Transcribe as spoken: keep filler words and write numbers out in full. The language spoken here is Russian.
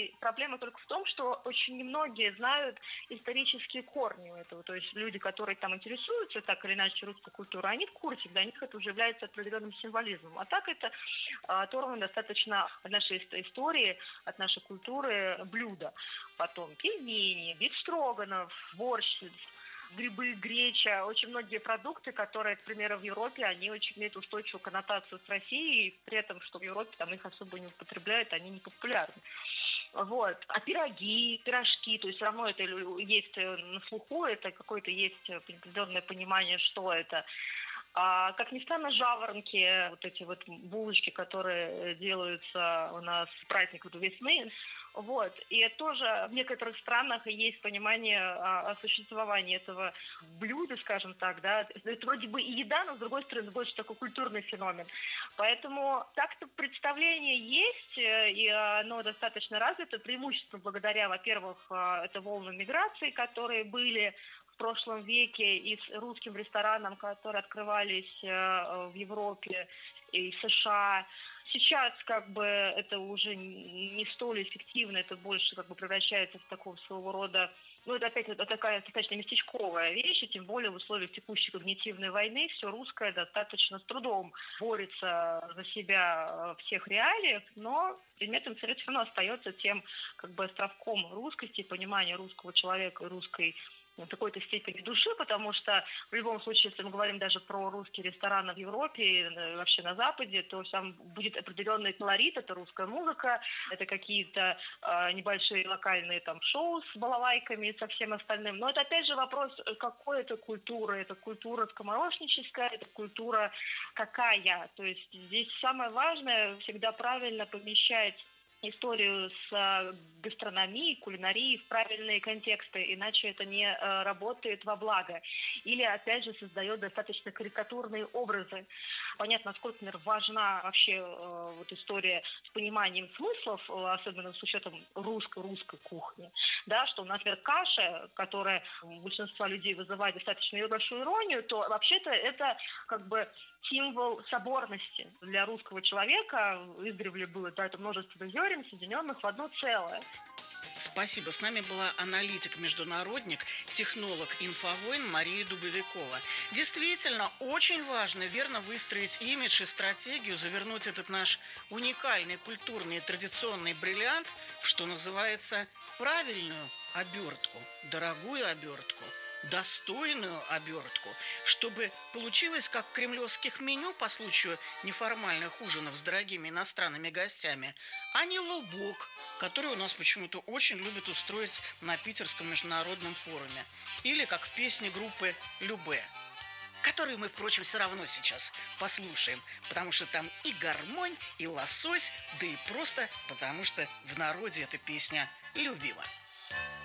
И проблема только в том, что очень немногие знают исторические корни этого. То есть люди, которые там интересуются так или иначе русской культурой, они в курсе, для них это уже является определенным символизмом. А так это оторвано достаточно от нашей истории, от нашей культуры блюда. Потом пельмени, бифстроганов, борщ, грибы, греча, очень многие продукты, которые, к примеру, в Европе, они очень имеют устойчивую коннотацию с Россией, при этом, что в Европе там их особо не употребляют, они не популярны. Вот. А пироги, пирожки, то есть все равно это есть на слуху, это какое-то есть определенное понимание, что это. А, как ни странно, жаворонки, вот эти вот булочки, которые делаются у нас в праздник весны, вот. И тоже в некоторых странах есть понимание о, о существовании этого блюда, скажем так, да. Это вроде бы и еда, но с другой стороны больше такой культурный феномен. Поэтому так-то представление есть, и оно достаточно развито, преимущественно благодаря, во-первых, это волнам миграции, которые были в прошлом веке, и с русским ресторанам, которые открывались в Европе и в США. Сейчас как бы это уже не столь эффективно, это больше как бы превращается в такого своего рода, ну это опять это такая достаточно местечковая вещь, и тем более в условиях текущей когнитивной войны все русское достаточно с трудом борется за себя в всех реалиях, но предметом цели все равно остается тем как бы островком русскости, понимания русского человека и русской в какой-то степени души, потому что в любом случае, если мы говорим даже про русские рестораны в Европе и вообще на Западе, то там будет определенный колорит, это русская музыка, это какие-то э, небольшие локальные там шоу с балалайками и со всем остальным. Но это опять же вопрос, какой это культура, это культура скоморошническая, это культура какая. То есть здесь самое важное всегда правильно помещать историю с гастрономией, кулинарией в правильные контексты, иначе это не э, работает во благо. Или, опять же, создает достаточно карикатурные образы. Понятно, насколько, например, важна вообще э, вот история с пониманием смыслов, э, особенно с учетом русско-русской кухни. Да, что, например, каша, которая у большинства людей вызывает достаточно большую иронию, то вообще-то это как бы символ соборности для русского человека. Издревле было, да, это множество зерен, соединенных в одно целое. Спасибо. С нами была аналитик-международник, технолог «Инфовойн» Мария Дубовикова. Действительно, очень важно верно выстроить имидж и стратегию, завернуть этот наш уникальный культурный и традиционный бриллиант в, что называется, правильную обертку, дорогую обертку, достойную обертку, чтобы получилось, как в кремлевских меню по случаю неформальных ужинов с дорогими иностранными гостями, а не лубок, который у нас почему-то очень любят устроить на Питерском международном форуме. Или как в песне группы «Любэ», которую мы, впрочем, все равно сейчас послушаем, потому что там и гармонь, и лосось, да и просто потому что в народе эта песня любима.